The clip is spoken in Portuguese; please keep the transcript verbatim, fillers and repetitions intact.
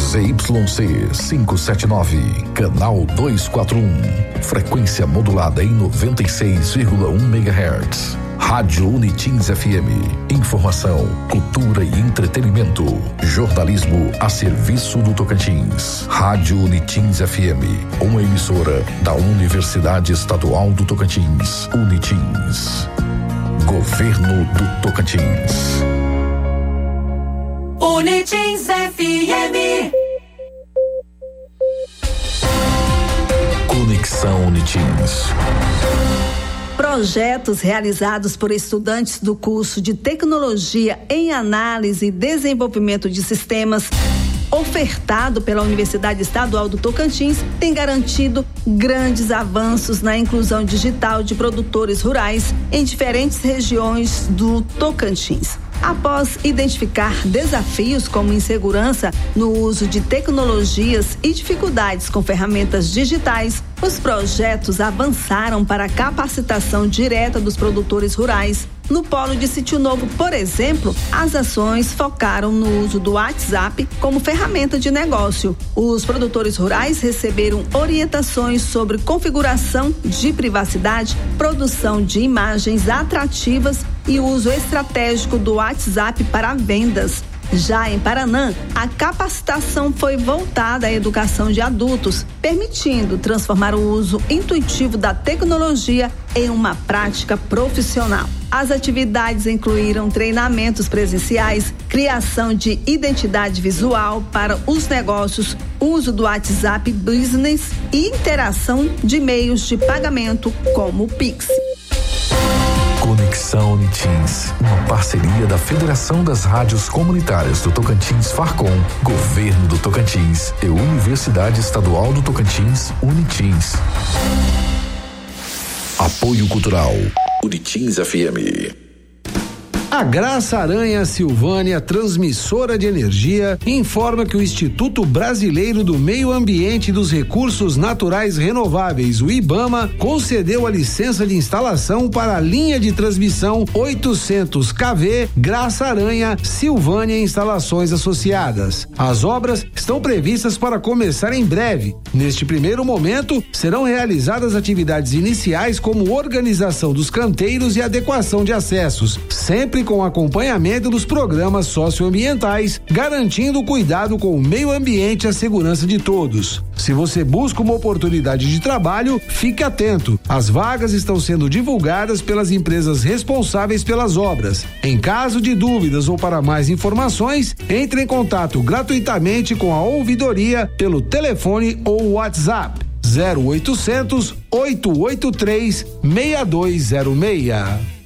Z Y C quinhentos e setenta e nove, canal duzentos e quarenta e um, frequência modulada em noventa e seis vírgula um megahertz. Rádio Unitins F M. Informação, cultura e entretenimento. Jornalismo a serviço do Tocantins. Rádio Unitins F M. Uma emissora da Universidade Estadual do Tocantins. Unitins. Governo do Tocantins. Unitins F M. Conexão Unitins. Projetos realizados por estudantes do curso de Tecnologia em Análise e Desenvolvimento de Sistemas, ofertado pela Universidade Estadual do Tocantins, têm garantido grandes avanços na inclusão digital de produtores rurais em diferentes regiões do Tocantins. Após identificar desafios como insegurança no uso de tecnologias e dificuldades com ferramentas digitais, os projetos avançaram para a capacitação direta dos produtores rurais. No Polo de Sítio Novo, por exemplo, as ações focaram no uso do WhatsApp como ferramenta de negócio. Os produtores rurais receberam orientações sobre configuração de privacidade, produção de imagens atrativas e uso estratégico do WhatsApp para vendas. Já em Paranã, a capacitação foi voltada à educação de adultos, permitindo transformar o uso intuitivo da tecnologia em uma prática profissional. As atividades incluíram treinamentos presenciais, criação de identidade visual para os negócios, uso do WhatsApp Business e interação de meios de pagamento como o Pix. Conexão Unitins, uma parceria da Federação das Rádios Comunitárias do Tocantins Farcom, Governo do Tocantins e Universidade Estadual do Tocantins, Unitins. Apoio Cultural, Unitins F M. A Graça Aranha Silvânia, transmissora de energia, informa que o Instituto Brasileiro do Meio Ambiente e dos Recursos Naturais Renováveis, o IBAMA, concedeu a licença de instalação para a linha de transmissão oitocentos quilovolts Graça Aranha Silvânia Instalações Associadas. As obras estão previstas para começar em breve. Neste primeiro momento, serão realizadas atividades iniciais como organização dos canteiros e adequação de acessos, sempre com acompanhamento dos programas socioambientais, garantindo o cuidado com o meio ambiente e a segurança de todos. Se você busca uma oportunidade de trabalho, fique atento. As vagas estão sendo divulgadas pelas empresas responsáveis pelas obras. Em caso de dúvidas ou para mais informações, entre em contato gratuitamente com a ouvidoria pelo telefone ou WhatsApp zero oitocentos, oito oito três, seis dois zero seis.